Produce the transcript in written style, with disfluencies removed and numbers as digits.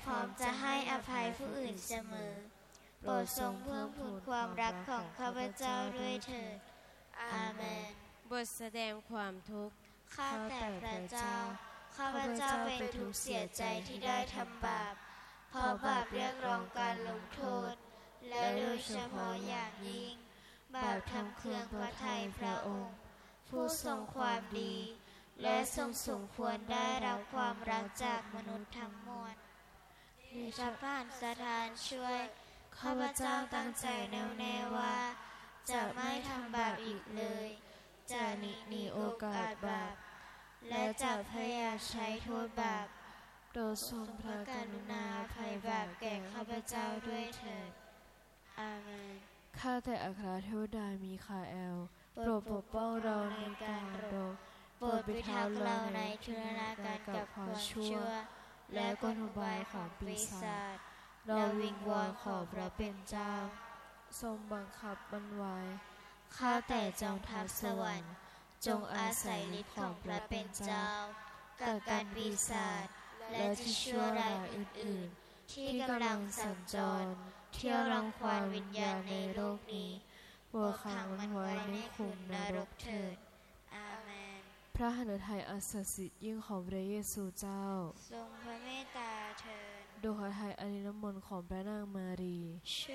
พร้อมจะให้อภัยผู้อื่นเสมอโปรดทรงเพิ่มพูนความรักของข้าพเจ้าด้วยเถิดอาเมนบทแสดงความทุกข์ข้าแต่พระเจ้าข้าพเจ้าเป็นทุกข์เสียใจที่ได้ทำบาปเพราะบาปเรียกร้องการลงโทษและโดยเฉพาะอย่างยิ่งบาปทำเคืองพระทัยพระองค์ผู้ทรงความดีและทรงสมควรได้รับความรักจากมนุษย์ทั้งมวลในพระผ่านสถานช่วยข้าพเจ้าตั้งใจแน่วแน่ว่าจะไม่ทำบาปอีกเลยจะหนีโอกาสบาปและจะพยายามใช้โทษบาปโปรดทรงพระกรุณาอภัยบาปแก่ข้าพเจ้าด้วยเถิดอาเมนข้าแต่อัครเทวดามีคาเอลโปรดปกป้องเราในการรบโปรดปิทักษ์เราในทุรนาการกับความชั่วและกลอุบายของปีศาจเราวิงวอนขอพระเป็นเจ้าทรงบังคับบันไว้ข้าแต่จอมทัพสวรรค์จงอาศัยฤทธิ์ของพระเป็นเจ้ากักกันปีศาจและที่ชั่วร้ายอื่นๆที่กำลังสัญจรเที่ยวรังควานวิญญาณในโลกนี้โปรดขังมันไว้ในขุมนรกเถิดอาเมนพระหฤทัยอัศสิทธิ์ยิ่งของพระเยซูเจ้าทรงพระเมตตาเถิดโดยพระทัยอนิรมนต์ของพระนางมารี